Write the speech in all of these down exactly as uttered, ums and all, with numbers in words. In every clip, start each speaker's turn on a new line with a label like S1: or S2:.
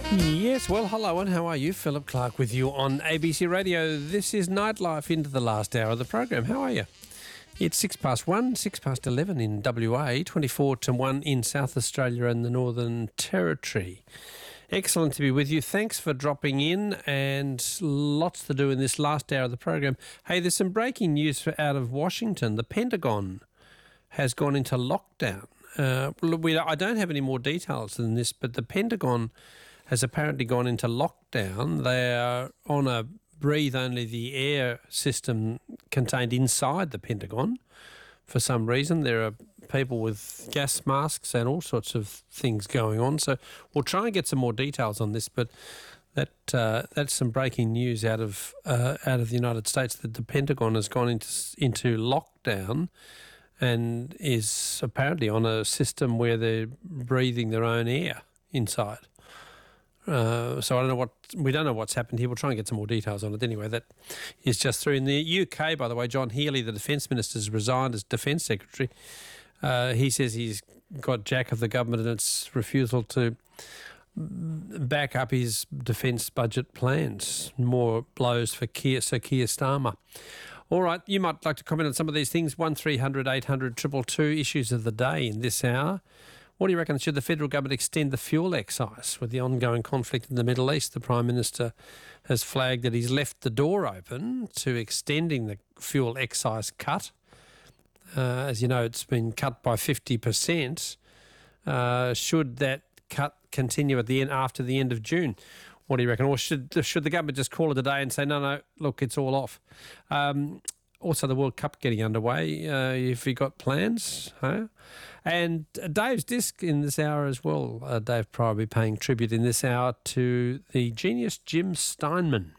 S1: Yes, well, hello and how are you? Philip Clark with you on A B C Radio. This is Nightlife into the last hour of the program. How are you? It's six past one, six past eleven in W A, twenty-four to one in South Australia and the Northern Territory. Excellent to be with you. Thanks for dropping in, and lots to do in this last hour of the program. Hey, there's some breaking news for, out of Washington. The Pentagon has gone into lockdown. Uh, we, I don't have any more details than this, but the Pentagon has apparently gone into lockdown. They are on a breathe only the air system contained inside the Pentagon. For some reason, there are people with gas masks and all sorts of things going on. So we'll try and get some more details on this, but that uh, that's some breaking news out of uh, out of the United States that the Pentagon has gone into into lockdown and is apparently on a system where they're breathing their own air inside. Uh, so I don't know what we don't know what's happened here. We'll try and get some more details on it. Anyway, that is just through. In the U K, by the way, John Healey, the Defence Minister, has resigned as Defence Secretary. Uh, he says he's got jack of the government and its refusal to back up his defence budget plans. More blows for Keir, Sir Keir Starmer. All right, you might like to comment on some of these things. one three hundred eight hundred two two two issues of the day in this hour. What do you reckon? Should the federal government extend the fuel excise with the ongoing conflict in the Middle East? The Prime Minister has flagged that he's left the door open to extending the fuel excise cut. Uh, as you know, it's been cut by fifty percent. Uh, should that cut continue at the end after the end of June? What do you reckon? Or should should the government just call it a day and say, no, no, look, it's all off? Um, also, the World Cup getting underway. Uh, if you got plans, huh? And Dave's disc in this hour as well. Uh, Dave Pryor will be paying tribute in this hour to the genius Jim Steinman.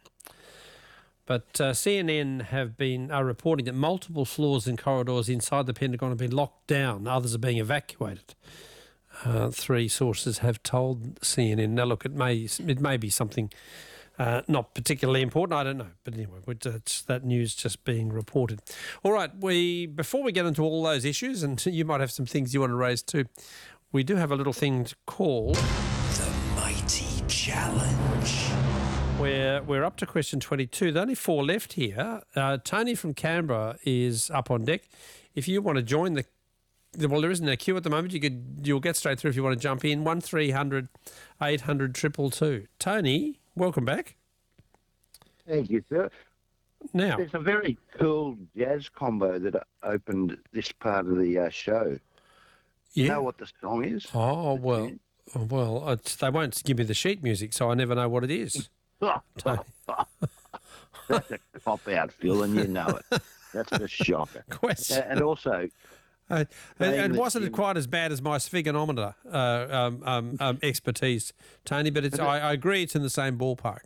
S1: But uh, C N N have been are reporting that multiple floors and corridors inside the Pentagon have been locked down. Others are being evacuated. Uh, three sources have told C N N. Now, look, it may it may be something uh, not particularly important. I don't know, but anyway, it's that news just being reported. All right, we before we get into all those issues, and you might have some things you want to raise too, we do have a little thing to call
S2: the Mighty Challenge.
S1: We're, we're up to question twenty-two. There are only four left here. Uh, Tony from Canberra is up on deck. If you want to join the Well, there isn't a queue at the moment. You could, you'll get straight through if you want to jump in. one three hundred eight hundred two two two. Tony, welcome back.
S3: Thank you, sir.
S1: Now,
S3: there's a very cool jazz combo that opened this part of the uh, show.
S1: Yeah.
S3: You know what the song is?
S1: Oh, well, well, it's, they won't give me the sheet music, so I never know what it is.
S3: That's a cop-out, Phil, and you know it. That's a shocker.
S1: Question.
S3: And also...
S1: Uh, and, and wasn't it quite as bad as my sphyganometer uh, um, um, um, expertise, Tony? But it's, I, I agree it's in the same ballpark.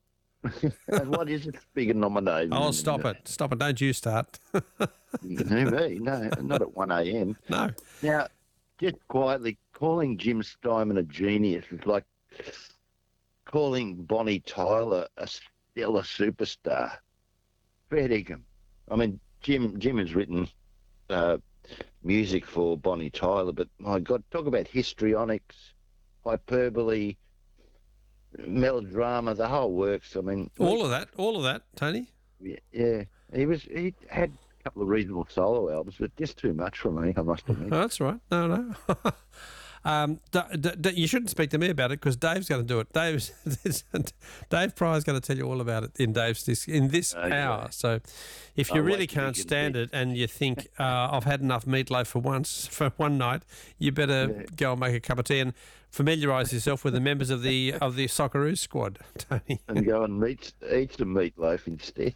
S3: And what is it, sphyganometer?
S1: Oh, stop it. Stop it. Don't you start.
S3: No, me. No, not at one a.m.
S1: No.
S3: Now, just quietly, calling Jim Steinman a genius is like calling Bonnie Tyler a stellar superstar. Fair dinkum. I mean, Jim, Jim has written... Uh, music for Bonnie Tyler, but my God, talk about histrionics, hyperbole, melodrama, the whole works. I mean,
S1: all of that, all of that, Tony.
S3: Yeah, yeah. He was. He had a couple of reasonable solo albums, but just too much for me, I must admit.
S1: Oh, that's right. No, no. um, d- d- d- you shouldn't speak to me about it because Dave's going to do it. Dave's Dave Pryor's going to tell you all about it in Dave's this in this
S3: Okay.
S1: hour. So, if you
S3: I'll
S1: really
S3: wait till
S1: can't
S3: you get
S1: stand
S3: me.
S1: it and you think uh, I've had enough meatloaf for once for one night, you better
S3: Yeah.
S1: go and make a cup of tea and familiarise yourself with the members of the of the Socceroos squad, Tony.
S3: And go and meet, eat some meatloaf instead.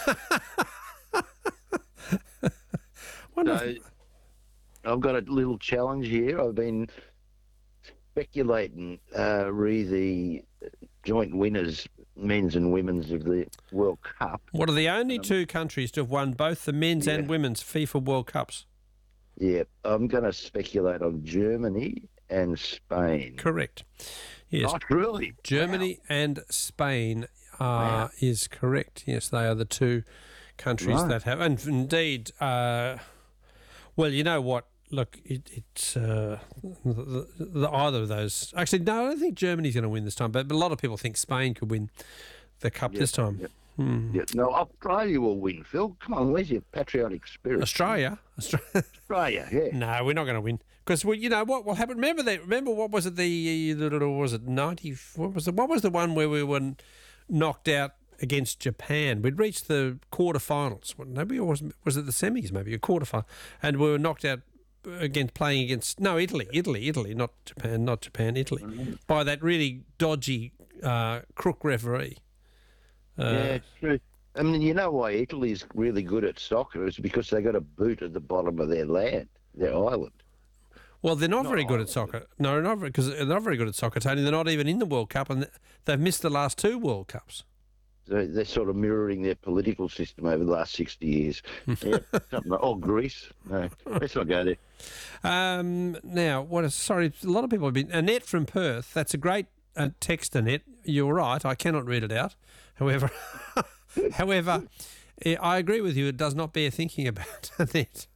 S1: Wonderful.
S3: So, I've got a little challenge here. I've been speculating uh, re the joint winners, men's and women's, of the World Cup.
S1: What are the only two countries to have won both the men's and
S3: Yeah.
S1: women's FIFA World Cups?
S3: Yeah, I'm going to speculate on Germany and Spain.
S1: Correct. Yes,
S3: Not really.
S1: Germany and Spain are,
S3: Wow.
S1: is correct. Yes, they are the two countries
S3: Right.
S1: that have, and indeed, uh, well, you know what look, it, it's uh, the, the, either of those. Actually, no, I don't think Germany's going to win this time, but, but a lot of people think Spain could win the cup
S3: Yeah,
S1: this time.
S3: yeah.
S1: Hmm.
S3: Yeah. No, Australia will win, Phil. Come on, where's your patriotic spirit?
S1: Australia, Australia.
S3: Australia, yeah.
S1: No, we're not going to win because well, you know what will happen. Remember that? Remember what was it? The, the was it ninety? What was the what was the one where we were knocked out against Japan? We'd reached the quarterfinals. Maybe or was was it the semis? Maybe a quarterfinal, and we were knocked out against playing against no Italy, Italy, Italy, not Japan, not Japan, Italy, mm-hmm. by that really dodgy uh, crook referee. Uh,
S3: yeah, true. I mean, you know why Italy's really good at soccer is because they got a boot at the bottom of their land, their island.
S1: Well, they're not, not very good
S3: island.
S1: at soccer. No, they're not because they're not very good at soccer, Tony. They're not even in the World Cup, and they've missed the last two World Cups.
S3: So they're sort of mirroring their political system over the last sixty years. Yeah, something like, oh, Greece. No, let's not go there.
S1: Um, now, what? Is, sorry, a lot of people have been. Annette from Perth. That's a great uh, text, Annette. You're right. I cannot read it out. However, however, I agree with you. It does not bear thinking about, Annette.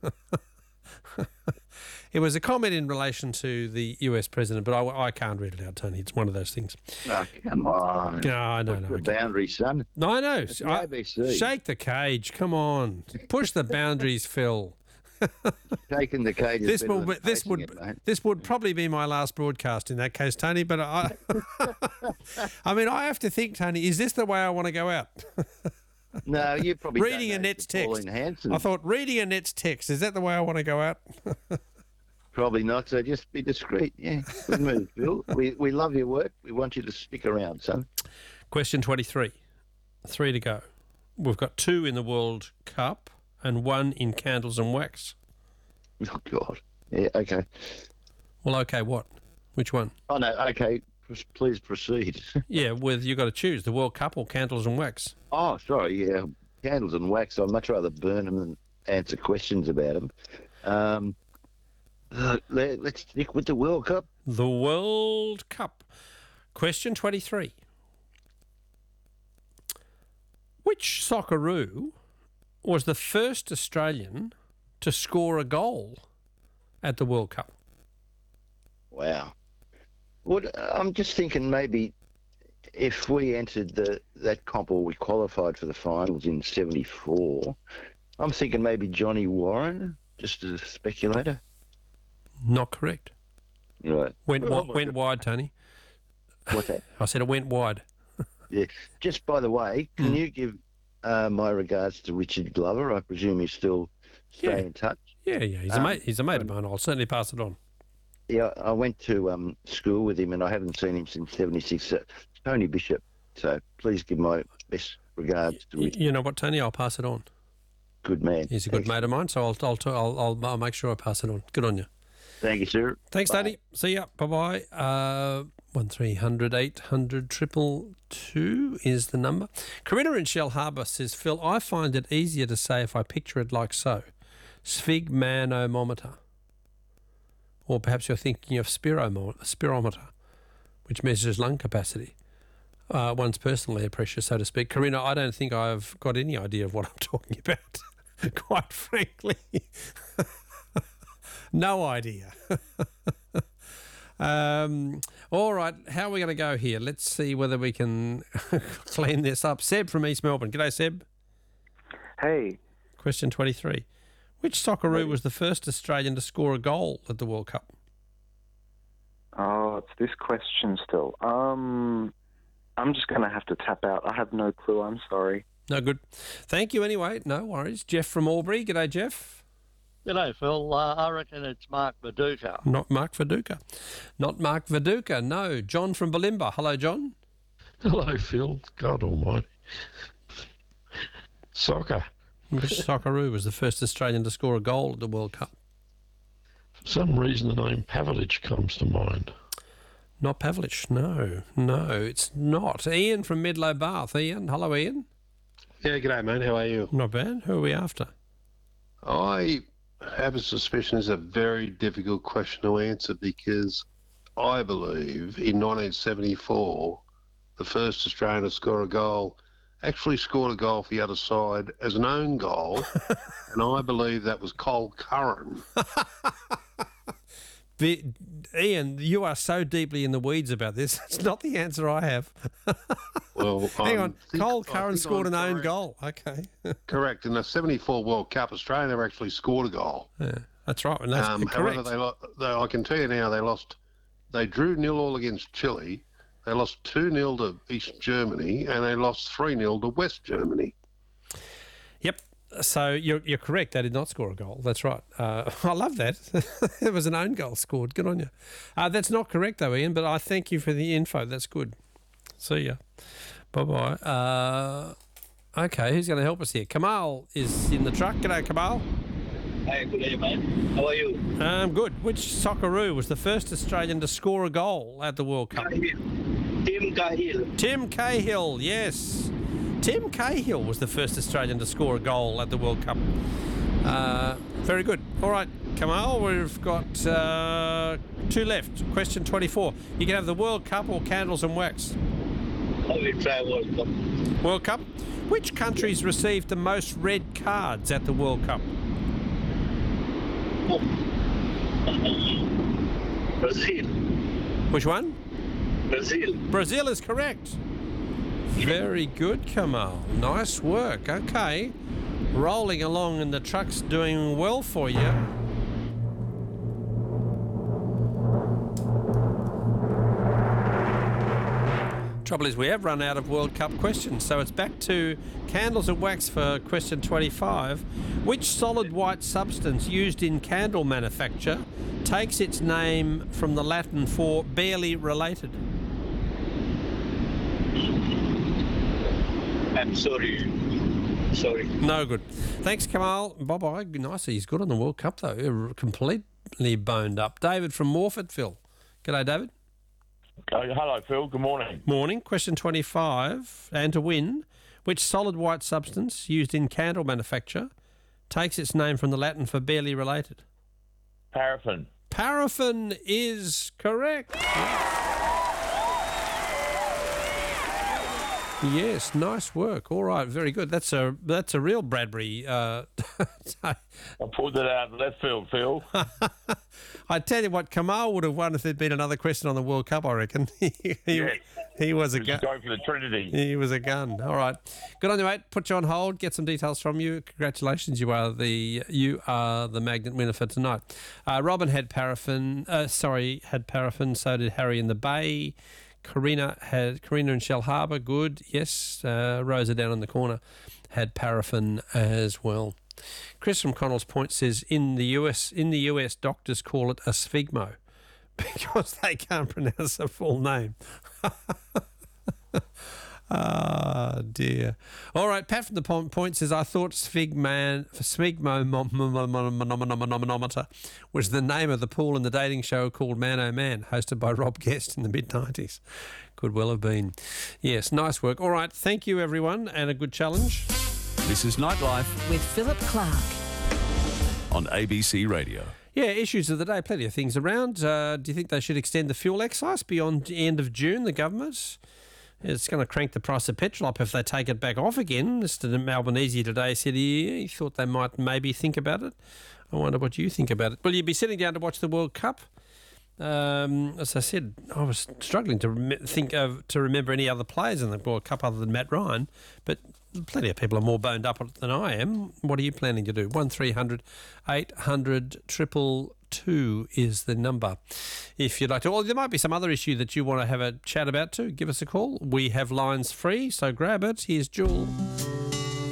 S1: It was a comment in relation to the U S president, but I, I can't read it out, Tony. It's one of those things.
S3: Oh, come on.
S1: No, I know.
S3: Push the boundary, son.
S1: No, I know.
S3: It's the
S1: I,
S3: A B C.
S1: shake the cage. Come on. Push the boundaries, Phil.
S3: Taking the cage.
S1: This will be, this would it, this would probably be my last broadcast in that case, Tony. But I, I mean, I have to think, Tony. Is this the way I want to go out?
S3: No, you probably
S1: reading Annette's text. I thought reading Annette's text. Is that the way I want to go out?
S3: Probably not. So just be discreet. Yeah, good move, Phil. We we love your work. We want you to stick around, son.
S1: Question twenty-three. Three to go. We've got two in the World Cup and one in candles and wax.
S3: Oh God. Yeah. Okay.
S1: Well, okay. What? Which one?
S3: Oh no. Okay. Please proceed.
S1: Yeah. With you got to choose the World Cup or candles and wax.
S3: Oh, sorry. Yeah. Candles and wax. I'd much rather burn them than answer questions about them. Um. Uh, let, let's stick with the World Cup.
S1: The World Cup. Question twenty-three. Which Socceroo was the first Australian to score a goal at the World Cup?
S3: Wow. What, I'm just thinking maybe if we entered the that comp or we qualified for the finals in seventy-four, I'm thinking maybe Johnny Warren, just as a speculator.
S1: Not correct.
S3: Right.
S1: Went
S3: Oh,
S1: wi- went wide, Tony.
S3: What's that?
S1: I said it went wide.
S3: Yeah. Just by the way, can
S1: Mm.
S3: you give uh, my regards to Richard Glover? I presume he's still stay
S1: Yeah.
S3: in touch.
S1: Yeah, yeah. He's a
S3: Um,
S1: mate. He's a mate of mine. I'll certainly pass it on.
S3: Yeah, I went to um, school with him, and I haven't seen him since seventy-six. Uh, Tony Bishop. So please give my best regards to
S1: Y-
S3: Richard.
S1: You know what, Tony? I'll pass it on.
S3: Good man.
S1: He's a good mate of mine, so I'll I'll I'll I'll, I'll make sure I pass it on. Good on you.
S3: Thank you, sir.
S1: Thanks,
S3: Bye.
S1: Tony. See ya. Bye bye. Uh, one three hundred eight hundred triple two is the number. Corinna in Shell Harbour says, Phil, I find it easier to say if I picture it like so: sphygmanometer, or perhaps you're thinking of spiromo- spirometer, which measures lung capacity, uh, one's personal air pressure, so to speak. Corinna, I don't think I've got any idea of what I'm talking about. Quite frankly. No idea. um, all right, how are we going to go here? Let's see whether we can clean this up. Seb from East Melbourne. G'day, Seb.
S4: Hey.
S1: Question twenty-three. Which Socceroo was the first Australian to score a goal at the World Cup?
S4: Oh, it's this question still. Um, I'm just going to have to tap out. I have no clue. I'm sorry.
S1: No good. Thank you anyway. No worries. Jeff from Albury. G'day, Jeff.
S5: G'day, Phil. Uh, I reckon it's Mark Viduka.
S1: Not Mark Viduka. Not Mark Viduka, no. John from Balimba. Hello, John.
S6: Hello, Phil. God almighty. Soccer.
S1: Which Socceroo was the first Australian to score a goal at the World Cup?
S6: For some reason, the name Pavlich comes to mind.
S1: Not Pavlich, no. No, it's not. Ian from Medlow Bath. Ian. Hello, Ian.
S7: Yeah, g'day, mate. How are you?
S1: Not bad. Who are we after?
S7: I have a suspicion it's a very difficult question to answer because I believe in nineteen seventy-four, the first Australian to score a goal actually scored a goal for the other side as an own goal, and I believe that was Cole Curran.
S1: V- Ian, you are so deeply in the weeds about this. It's not the answer I have.
S7: Well,
S1: Hang
S7: um,
S1: on.
S7: think-
S1: Cole
S7: I
S1: Curran
S7: think
S1: scored
S7: I'm
S1: an own
S7: correct.
S1: goal. Okay.
S7: Correct. In the seventy-four World Cup, Australia never actually scored a goal.
S1: Yeah, that's right. And that's
S7: Um,
S1: correct.
S7: however, they, lo- they, I can tell you now, they lost. They drew nil all against Chile. They lost two nil to East Germany, and they lost three nil to West Germany.
S1: Yep. So you're you're correct. They did not score a goal. That's right. Uh, I love that. It was an own goal scored. Good on you. Uh, that's not correct though, Ian. But I thank you for the info. That's good. See ya. Bye bye. Uh, okay, who's going to help us here? Kamal is in the truck. G'day, Kamal.
S5: Hey, good day, man. How are you?
S1: Um, good. Which Socceroo was the first Australian to score a goal at the World Cup?
S5: Tim Cahill.
S1: Tim Cahill, yes. Tim Cahill was the first Australian to score a goal at the World Cup. Uh, very good. All right, Kamal, we've got uh, two left. Question twenty-four. You can have the World Cup or candles and wax.
S5: I will try World Cup.
S1: World Cup. Which countries received the most red cards at the World Cup?
S5: Oh. Brazil.
S1: Which one?
S5: Brazil.
S1: Brazil is correct. Very good, Kamal. Nice work. Okay. Rolling along and the truck's doing well for you. Trouble is we have run out of World Cup questions, so it's back to candles and wax for question twenty-five. Which solid white substance used in candle manufacture takes its name from the Latin for barely related?
S5: I'm sorry. Sorry.
S1: No good. Thanks, Kamal. Bye-bye. Nice. He's good on the World Cup, though. Completely boned up. David from Morfordville. G'day, David.
S8: Uh, hello, Phil. Good morning.
S1: Morning. Question twenty-five. And to win, which solid white substance used in candle manufacture takes its name from the Latin for barely related?
S8: Paraffin.
S1: Paraffin is correct. Yes, nice work. All right, very good. That's a that's a real Bradbury. Uh,
S8: I pulled it out of left field, Phil.
S1: I tell you what, Kamal would have won if there'd been another question on the World Cup, I reckon. he,
S8: Yes.
S1: he was a
S8: Just
S1: gun.
S8: going for the Trinity.
S1: He was a gun. All right. Good on you, mate. Put you on hold. Get some details from you. Congratulations. You are the you are the magnet winner for tonight. Uh, Robin had paraffin. Uh, sorry, had paraffin. So did Harry in the Bay. Karina had Karina in Shell Harbour. Good. Yes. Uh, Rosa down in the corner had paraffin as well. Chris from Connells Point says in the U S in the U S doctors call it a sphygmo because they can't pronounce the full name. Ah, dear. All right, Pat from the Point says, I thought sphygman, sphygmomanometer was the name of the pool in the dating show called Man Oh Man, hosted by Rob Guest in the mid nineties. Could well have been. Yes, nice work. All right, thank you, everyone, and a good challenge.
S9: This is Nightlife
S10: with Philip Clark
S9: on A B C Radio.
S1: Yeah, issues of the day, plenty of things around. Uh, do you think they should extend the fuel excise beyond the end of June, the government? It's going to crank the price of petrol up if they take it back off again. Mister Albanese today said he, he thought they might maybe think about it. I wonder what you think about it. Will you be sitting down to watch the World Cup? Um, as I said, I was struggling to rem- think of to remember any other players in the World Cup other than Matt Ryan, but plenty of people are more boned up than I am. What are you planning to do? one three hundred eight hundred triple two is the number. If you'd like to, or there might be some other issue that you want to have a chat about too, give us a call. We have lines free, so grab it. Here's Jewel.